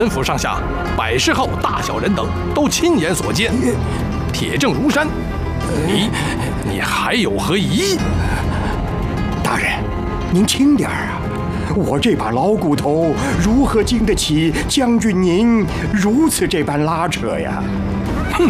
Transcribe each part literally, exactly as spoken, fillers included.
本府上下百十号大小人等都亲眼所见，铁证如山。你，你还有何疑义？ 大人，您轻点儿啊！我这把老骨头如何经得起将军您如此这般拉扯呀？ 哼！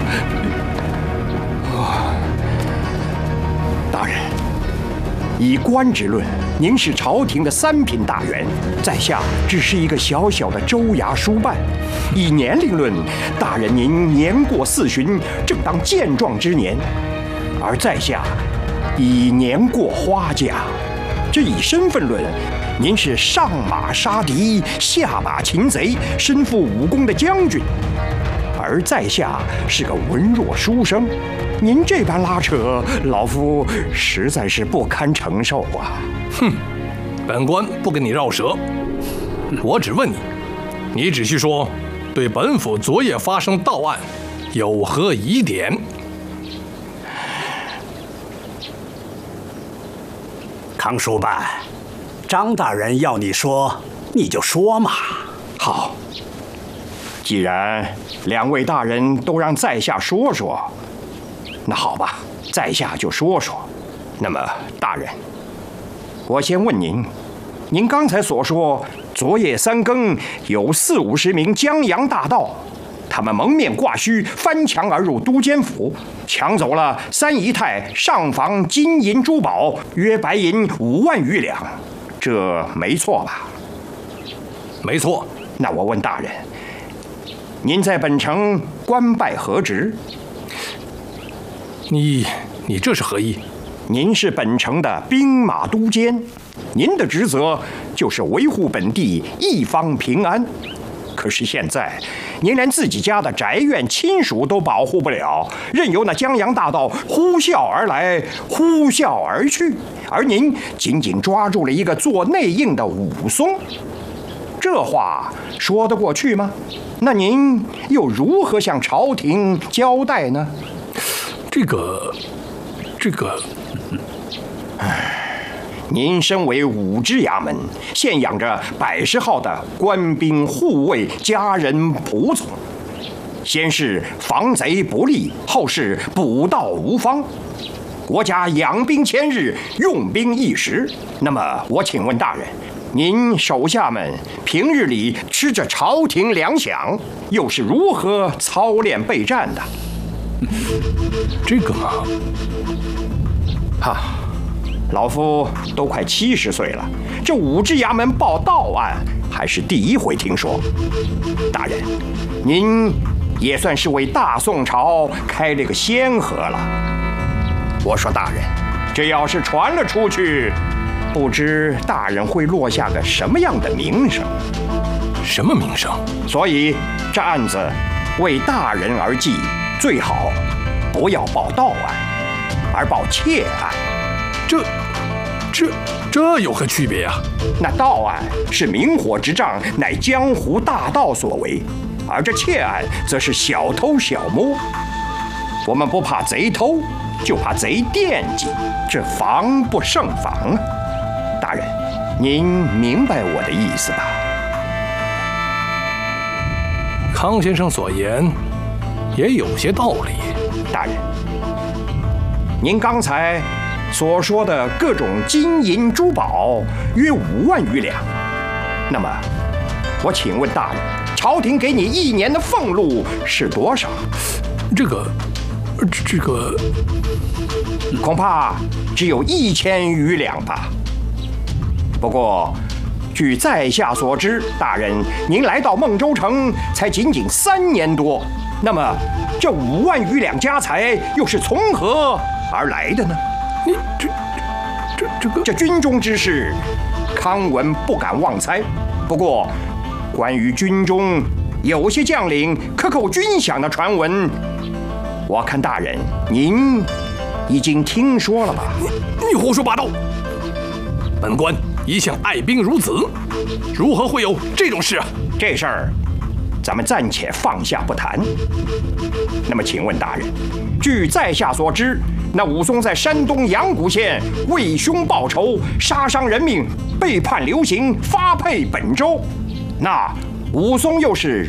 啊，大人，以官之论，您是朝廷的三品大员，在下只是一个小小的州衙书办；以年龄论，大人您年过四旬，正当健壮之年，而在下已年过花甲。这以身份论，您是上马杀敌，下马擒贼，身负武功的将军，而在下是个文弱书生。您这般拉扯，老夫实在是不堪承受啊！ 哼，本官不跟你绕舌，我只问你，你只需说对本府昨夜发生盗案有何疑点？ 康书办，张大人要你说，你就说嘛。 好，既然两位大人都让在下说说，那好吧，在下就说说。那么，大人，我先问您，您刚才所说，昨夜三更有四五十名江洋大盗，他们蒙面挂须，翻墙而入都监府，抢走了三姨太上房金银珠宝，约白银五万余两，这没错吧？ 没错。 那我问大人，您在本城官拜何职？ 你你这是何意？ 您是本城的兵马都监，您的职责就是维护本地一方平安。可是现在，您连自己家的宅院亲属都保护不了，任由那江洋大盗呼啸而来，呼啸而去，而您紧紧抓住了一个做内应的武松，这话说得过去吗？那您又如何向朝廷交代呢？ 这个，这个， 唉。您身为武之衙门，现养着百十号的官兵护卫、家人仆从，先是防贼不利，后是捕盗无方。国家养兵千日，用兵一时。那么，我请问大人，您手下们平日里吃着朝廷粮饷，又是如何操练备战的？ 这个嘛， 哈。老夫都快七十岁了，这武之衙门报盗案还是第一回听说。大人，您也算是为大宋朝开了个先河了。我说大人，这要是传了出去，不知大人会落下个什么样的名声？ 什么名声？所以这案子为大人而记，最好不要报盗案，而报窃案。 这、这、这有何区别啊？ 那盗案是明火执仗，乃江湖大盗所为，而这窃案则是小偷小摸。我们不怕贼偷，就怕贼惦记，这防不胜防啊！大人，您明白我的意思吧？ 康先生所言也有些道理。 大人，您刚才所说的各种金银珠宝约五万余两，那么我请问大人，朝廷给你一年的俸禄是多少？ 这个，这个， 恐怕只有一千余两吧。不过，据在下所知，大人您来到孟州城才仅仅三年多，那么这五万余两家财又是从何而来的呢？ 你这这这个这军中之事，康文不敢妄猜。不过，关于军中有些将领克扣军饷的传闻，我看大人您已经听说了吧？ 你你胡说八道！本官一向爱兵如子，如何会有这种事啊？ 这事儿咱们暂且放下不谈。那么，请问大人，据在下所知，那武松在山东阳谷县为兄报仇，杀伤人命，被判流刑，发配本州。那武松又是